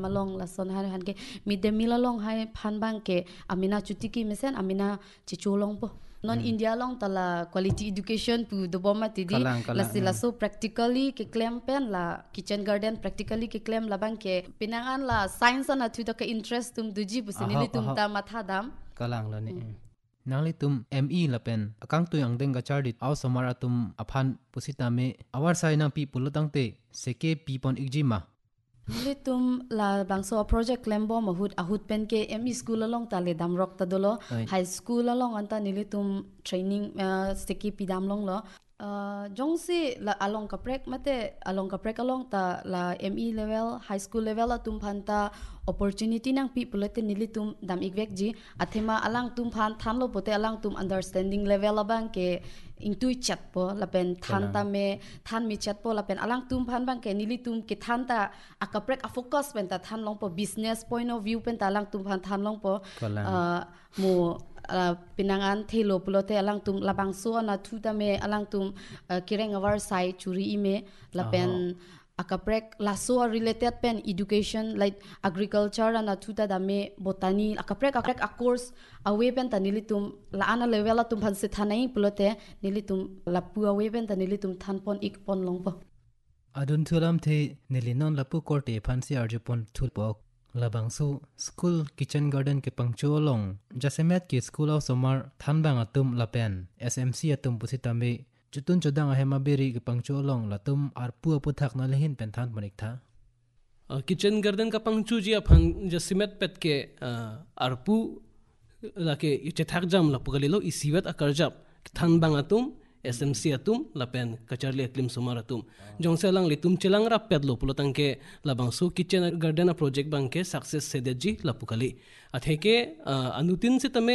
malong la son han ke mid day meal long hai phan bang ke amina chuti ki mesen amina chichulong po non India long tala quality education pu do boma tidi la sila so practically ke claim pen la kitchen garden practically ke claim la bang ke pinangan la science na thu ta ke interest tum duji businili tum ta matha dam kalang la ni nangli tum ME la pen akang tu yang deng ga chardit aw samara tum aphan pusita me awar sai na pi pulutang te seke pi pon igjima litum la bangso project lembo mahut ahut pen ke ME school along ta le dam rock ta dolo high school along anta nilitum training seki pidam long lo jongsi la along ka prek mate along ka prek along ta la ME level high school level la tum phanta opportunity nang people te nilitum dam igvek ji athema alang tum phan than lo pote alang tum understanding level abang ke into chat po la pen than ta me than mi chat po la pen alang tum phan bang ke nilitum ke than ta akaprek a focus pen ta than long po business point of view pen ta alang tum phan than long po mo pinangan thelo pulote alang tum labang so na thu ta me alang tum kireng awar sai churi ime la pen akaprek laso related pen education like agriculture na thuta dame botany akaprek a course awe pen tanilitum la ana level tum phan se thanai pulote nilitum lapu awe pen tanilitum thanpon ikpon longpo adun thulam the nilinon lapu korte phansi arjupon thulpok labangsu school kitchen garden ke pangcho long jasemet ke school of summer thanbang atum lapen SMC atum pusitame chutun chodang ahema beri ke pangcho long latum arpu aputhak na lehin penthan manik tha kitchen garden ka pangchu ji aphan jasemet pet ke arpu la ke chethak jam la pugalilo isiwet akarjap thanbang atum SMC atum lapen kacharli aklim sumar atum jongselang litum chelang rap pedlo pulotang ke labang su kitchen garden a project bang ke success sedeji lapukali atheke anutin se tame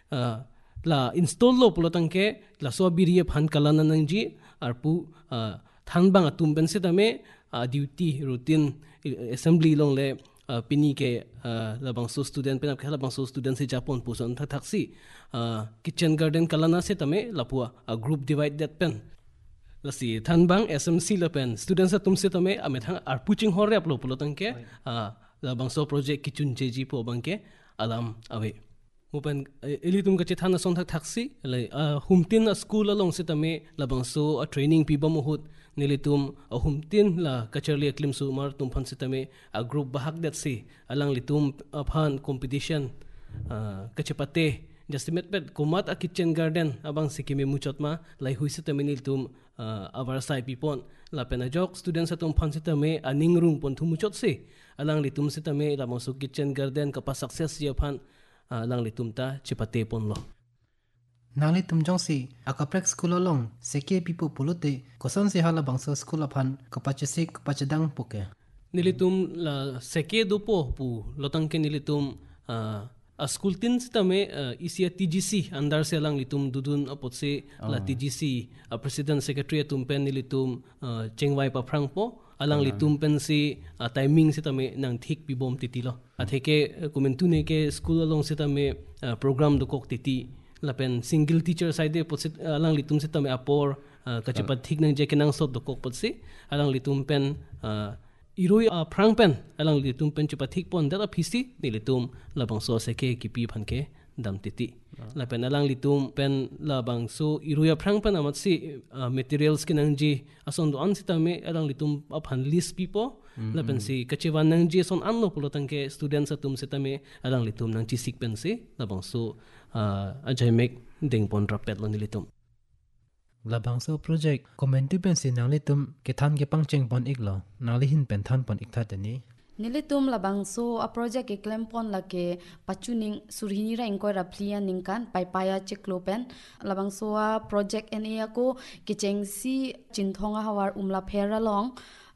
la install lo pulotang ke la so biriye phan kalana nangji arpu thanbang atum ben se tame duty routine assembly long le pini ke labang su student pen ke labang su student se japon puson thaksi kitchen garden kalana se tame lapua group divide that pen lasi thanbang SMC la pen students atum se tame ame thang arpuching hor rep lo pulotang ke labang so project kitchen jeji po bangke alam awe mupen elitum ka chethana son thaksi le humtin school along se tame labang so training pi bamuhut nilitum humtin la kacharli aklim su mar tum phan se tame group bahak that si alang litum aphan competition kachepate jasimet pet komat a kitchen garden abang sikime muchotma lai huise tame nilitum avar sai pipon la penajok students atum phan se tame aning rung pon thu muchot si alang litum se tame la mosu kitchen garden ka pa success ye phan lang litum ta chipate pon lo nali tum jongsi akaprek school long seke pipu pulute koson se hala bangso school aphan kapachese kapachadang poke nilitum la seke dupo pu lotang ke nilitum a school tin stame isia TGC andar se lang litum dudun apotse la TGC president secretary tum pen nilitum chengwai pa phrang po alang litum pen si timing se tame nang thik pi bom titilo atheke komentu ne ke school along se tame program do kok titi lapen single teacher side posit alang litum se tame apor kachipat thik nang je kenang sot do kok potsi alang litum pen iroi phrang pen alang litum pen chipat thik pon da phisi ni litum labang so se ke kipi phanke dam titi lapen alang litum pen labang so iroi phrang pen amat si materials kenang ji ason do an sitame alang litum aphan list pipo lapen si kachiwan nang ji son an lo pulotang ke students atum sitame alang litum nang chi sik pen si labang so ajay mek ding pon rapet lo nilitum labang so project commenti pen si nang litum ke than ke pangcheng pon iklo nali hin pen than pon ikta tani nilitum labang so a project ke klempon la ke pachuning surhini ra ingkoi raplia ningkan paipaya cheklopen labang so a project enia ko kichengsi chinthonga hawar umla phera long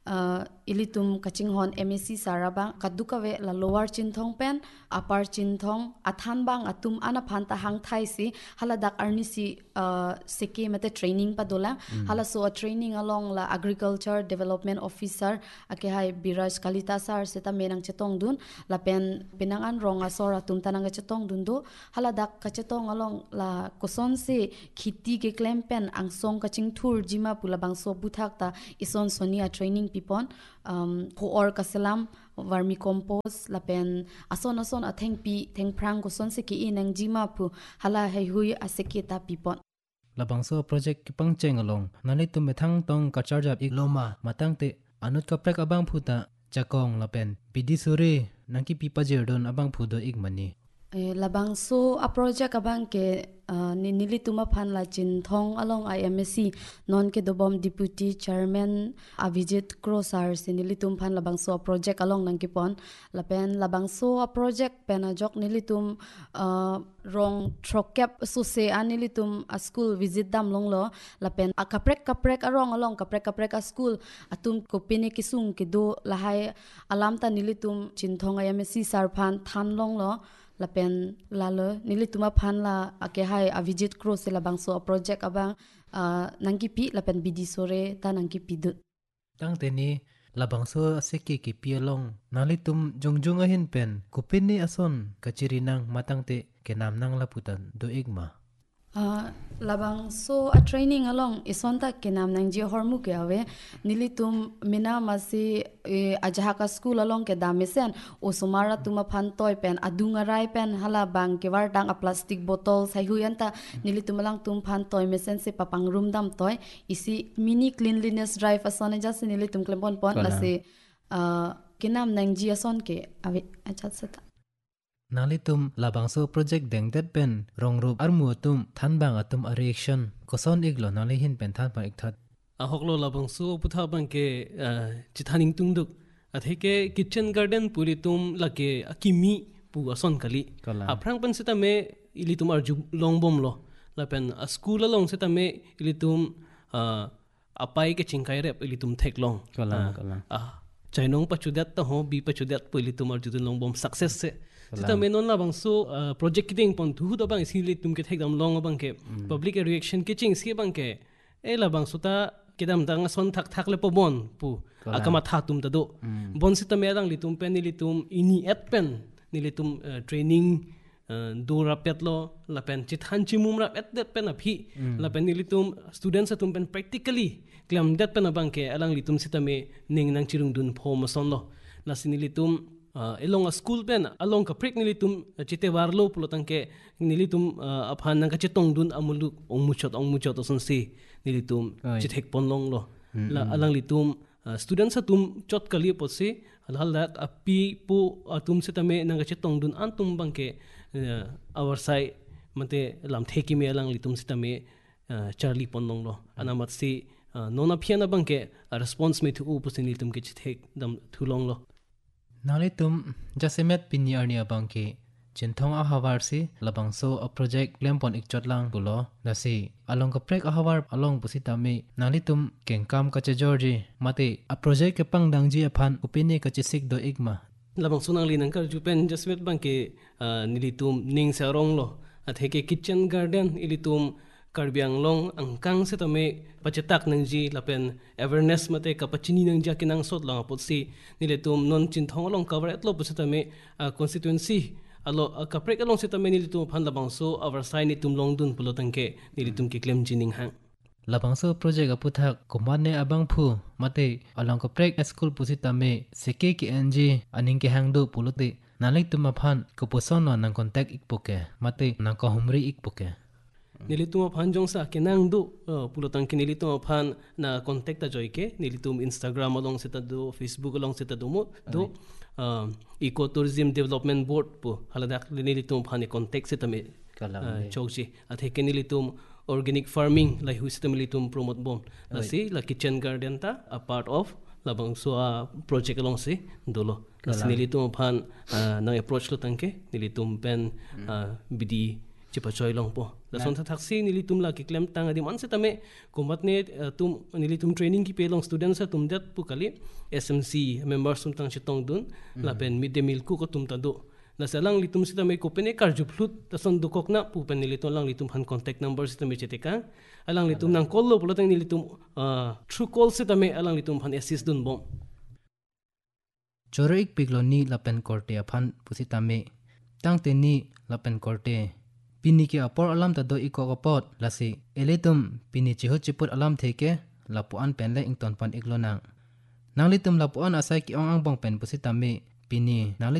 ilitum kaching hon MSc saraba kadukawe la lower chinthong pen upper chinthong athan bang atum ana phanta hang thai si haladak arnisi seke mate training padola hala so a training along la agriculture development officer ake hai biraj kalita sar seta menang chetong dun la pen pinangan ronga sor atum tanang chetong dun do haladak kachetong along la koson se khiti ke claim pen angsong kaching thur jima pula bang so buthak ta ison sonia training pipon or kaselam vermicompost lapen ason atheng pi theng prang ko son se ki inang jima pu hala hei hui aseki ta pipon labang so project ki pangcheng along nali tum methang tong ka charjap ikloma matang te anut ka prek abang phuta chakong lapen pidi sure nangki pipa jerdon abang phudo ikmani labang so a project abang ke nili tuma phan la chin thong along IMSC non ke dobom deputy chairman Avijit Crosar sinili tum phan labang so a project along nang ki pon lapen labang so a project pen a jok nili tum rong trokep so se anili tum a school visit dam long lo lapen a kaprek arong along kaprek a school atum kopine kisung ke do lahai alam ta nili tum chin thong IMSC sar phan than long lo lapen lalo nili tuma phan la ake hai Avijit Cross la bangso project abang nangki pi lapen bidi sore ta nangki pi dut tang te ni labang so seki ki pialong nali tum jongjong ahin pen kupin ni ason kachirinang matang te kenam nang laputan do igma labang so a training along isonta kenam nang je hormu ke ave nilitum mina masi ajaha ka school along ke damesen o sumara tuma phan toy pen adunga rai pen hala bang ke war dang a plastic bottle sai huyanta nilitum lang tum phan toy mesen se papang room dam toy isi mini cleanliness drive asone jas nilitum klempon pon lase kenam nang ji ason ke ave achat seta nalitum labangso project dengdet pen rongrub armu tum thanbang atum a reaction koson iglo nali hin pen than pa ikthat a hoklo labang so putha bang ke chithaning tungduk atheke kitchen garden puri tum lake akimi pu ason kali aprang pan seta me ilitum arju longbom lo lapen a school along seta me ilitum apai ke chingkai rep ilitum theklong kala chainong pachudat ta ho bi pachudat pu ilitum arju longbom success se sita menon la bang so project kiting pon thu da bang sili tum ke thekdam long bang ke public reaction ke ching si bang ke e la bang suta kedam dang son thak le po bon pu akama tha tum ta do bon sita me dang litum pen ni litum ini at pen ni litum training do rapet lo la pen chithan chimum rap at that pen a phi la pen ni litum students atum pen practically klam that pen bang ke alang litum sita me ning nang chirung dun phom son lo la sin litum along a school pen along ka prick nilitum chite warlo pulotang ke nilitum aphan nang ka chetong dun amuluk ongmuchot oson si nilitum chithek ponlong lo la alang litum students atum chot kali posi halhal dak api pu atum setame nang ka chetong dun antum bangke our side mate lam theki me alang litum setame charlie ponlong lo anamat si nona phiana bangke response me thu upusin litum ke chithek dam thulong lo nalitum jasemet pinni arni abangke chinthong a hawar si labangso a project lempon ikchotlang bulo nasi along ka prek a hawar along pusita me nalitum kengkam ka che georgi mate a project ke pangdangji aphan upini ka chisik do igma labang sunang linang kar jupen jasemet bangke nilitum ning sarong lo atheke kitchen garden ilitum karbiang long angkang se tame pachetak nangji lapen awareness mate kapachini nangja kinang sot lang potsi niletum non chinthong long cover atlo pusatame constituency alo kaprek along se tame nilitum phan labang so our sign itum long dun pulotangke nilitum ki claim jining hang labangso project aputhak kumane abang phu mate along kaprek school pusitame seke ki NG aning ke hangdo pulote nalik tuma phan kuposon nang contact ikpoke mate nang ko humri ikpoke nilitum phan jongsa kenang do pulotang ke nilitum phan na contact ta joike nilitum Instagram along seta do Facebook along seta do mo do ecotourism development board po haladak nilitum phan contact seta me chokji atheke nilitum organic farming lai huisita nilitum promote bom la si la kitchen garden ta a part of labang so project along si dolo nilitum phan na approach lo tangke nilitum pen bidi chipa choi long po la son thaksi nilitum la ki claim tang adi man se tame komat ne tum nilitum training ki pelong students sa tum dat pu kali SMC members sum tang chitong dun la pen midday meal ku ko tum ta do la salang litum sita me kopene karju phlut ta son dukok na pu pen nilitum lang litum han contact number sita me cheteka alang litum nang call lo pulotang nilitum through call sita me alang litum han assist dun bom choroik pigloni la pen korte aphan pusita me tang te ni la pen korte pini ki apor alam ta do iko kopot lasi eletum pini chiho chiput alam theke lapuan penle ington pan iglonang nang li tum lapuan asai ki ong ang bong pen pusitami pini nang